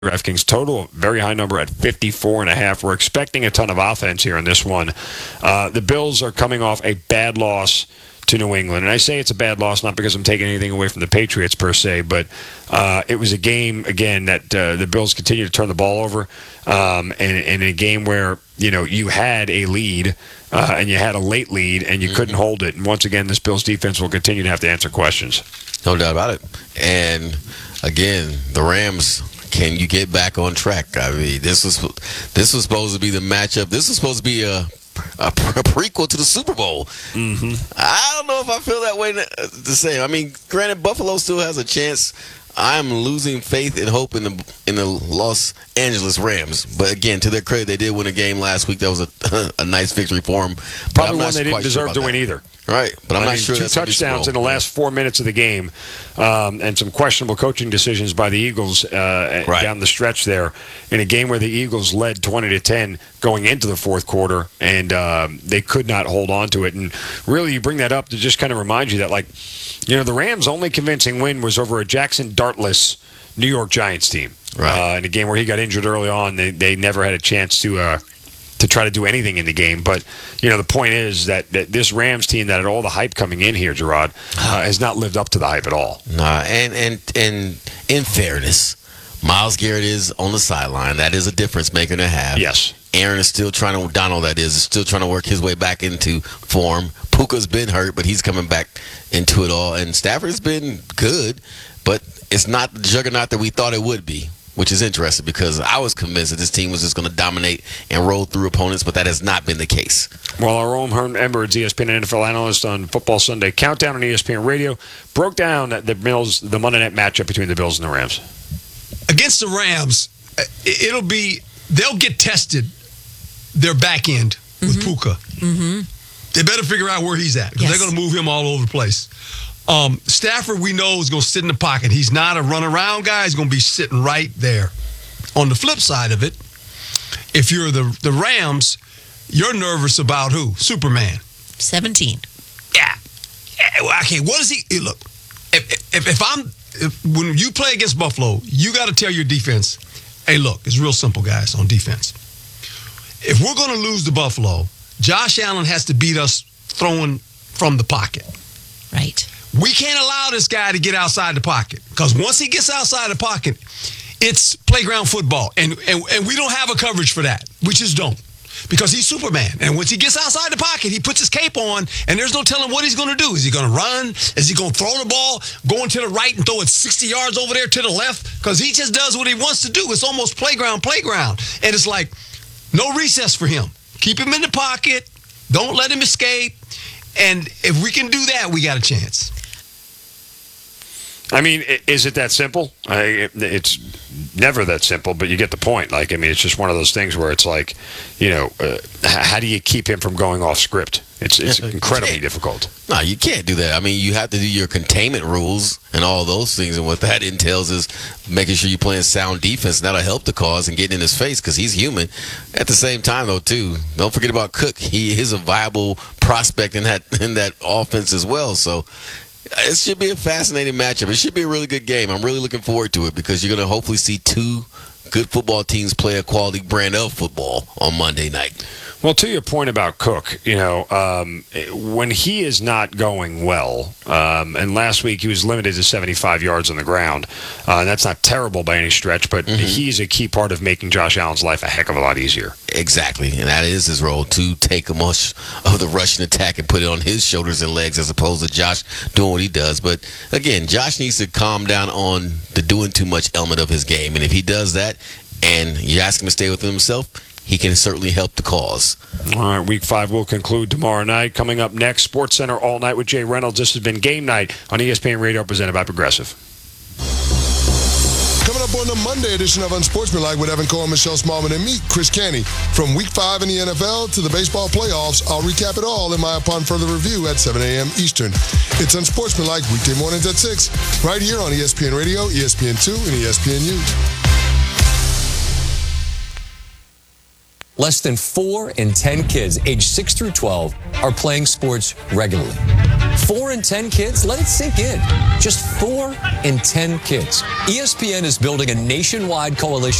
DraftKings total, very high number at 54.5. We're expecting a ton of offense here in this one. The Bills are coming off a bad loss to New England. And I say it's a bad loss not because I'm taking anything away from the Patriots per se, but it was a game, again, that the Bills continue to turn the ball over. And in a game where, you had a lead and you had a late lead and you couldn't hold it. And once again, this Bills defense will continue to have to answer questions. No doubt about it. And, again, the Rams... Can you get back on track? I mean, this was supposed to be the matchup. This was supposed to be a prequel to the Super Bowl. Mm-hmm. I don't know if I feel that way the same. I mean, granted, Buffalo still has a chance. I'm losing faith and hope in the Los Angeles Rams. But again, to their credit, they did win a game last week. That was a nice victory for them. Probably one they didn't deserve to win either. Right, but I'm not sure two that's touchdowns in the last 4 minutes of the game, and some questionable coaching decisions by the Eagles down the stretch there in a game where the Eagles led 20-10 going into the fourth quarter, and they could not hold on to it. And really, you bring that up to just kind of remind you that, the Rams' only convincing win was over a Jackson Dartless New York Giants team. Right. In a game where he got injured early on, they never had a chance to try to do anything in the game. But, the point is that this Rams team that had all the hype coming in here, Gerard, has not lived up to the hype at all. Nah, and in fairness, Myles Garrett is on the sideline. That is a difference maker to have. Yes. Aaron is still trying to, still trying to work his way back into form. Puka's been hurt, but he's coming back into it all. And Stafford's been good, but it's not the juggernaut that we thought it would be. Which is interesting because I was convinced that this team was just going to dominate and roll through opponents, but that has not been the case. Well, our own Herm Edwards, ESPN NFL analyst on Football Sunday Countdown on ESPN Radio, broke down the Monday night matchup between the Bills and the Rams. Against the Rams, they'll get tested, their back end with Puka. Mm-hmm. They better figure out where he's at because they're going to move him all over the place. Stafford, we know, is going to sit in the pocket. He's not a run-around guy. He's going to be sitting right there. On the flip side of it, if you're the Rams, you're nervous about who? Superman. 17. Yeah. Well, okay, what is he? Look, when you play against Buffalo, you got to tell your defense, hey, look, it's real simple, guys, on defense. If we're going to lose to Buffalo, Josh Allen has to beat us throwing from the pocket. Right. We can't allow this guy to get outside the pocket because once he gets outside the pocket, it's playground football, and we don't have a coverage for that. We just don't because he's Superman. And once he gets outside the pocket, he puts his cape on, and there's no telling what he's going to do. Is he going to run? Is he going to throw the ball, going to the right and throw it 60 yards over there to the left? Because he just does what he wants to do. It's almost playground. And it's like no recess for him. Keep him in the pocket. Don't let him escape. And if we can do that, we got a chance. I mean, is it that simple? It's never that simple, but you get the point. It's just one of those things where it's like, how do you keep him from going off script? It's incredibly difficult. No, you can't do that. I mean, you have to do your containment rules and all those things, and what that entails is making sure you're playing sound defense, and that'll help the cause and getting in his face because he's human. At the same time, though, too, don't forget about Cook. He is a viable prospect in that offense as well, so it should be a fascinating matchup. It should be a really good game. I'm really looking forward to it because you're going to hopefully see two good football teams play a quality brand of football on Monday night. Well, to your point about Cook, when he is not going well, and last week he was limited to 75 yards on the ground, and that's not terrible by any stretch, but he's a key part of making Josh Allen's life a heck of a lot easier. Exactly, and that is his role, to take much of the rushing attack and put it on his shoulders and legs as opposed to Josh doing what he does. But, again, Josh needs to calm down on the doing too much element of his game, and if he does that and you ask him to stay within himself, he can certainly help the cause. All right, Week 5 will conclude tomorrow night. Coming up next, Sports Center All Night with Jay Reynolds. This has been Game Night on ESPN Radio, presented by Progressive. Coming up on the Monday edition of Unsportsmanlike with Evan Cohen, Michelle Smallman, and me, Chris Canty. From Week 5 in the NFL to the baseball playoffs, I'll recap it all in my Upon Further Review at 7 a.m. Eastern. It's Unsportsmanlike weekday mornings at 6, right here on ESPN Radio, ESPN2, and ESPNU. Less than 4 in 10 kids aged 6 through 12 are playing sports regularly. 4 in 10 kids? Let it sink in. Just 4 in 10 kids. ESPN is building a nationwide coalition